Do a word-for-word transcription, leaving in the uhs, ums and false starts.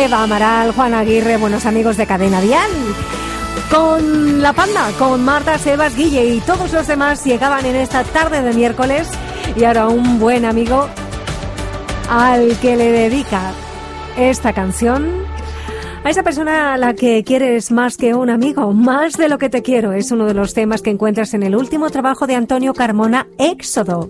Eva Amaral, Juan Aguirre, buenos amigos de Cadena Dial. Con La Panda, con Marta, Sebas, Guille y todos los demás llegaban en esta tarde de miércoles. Y ahora un buen amigo al que le dedica esta canción. A esa persona a la que quieres más que un amigo, más de lo que te quiero, es uno de los temas que encuentras en el último trabajo de Antonio Carmona, Éxodo.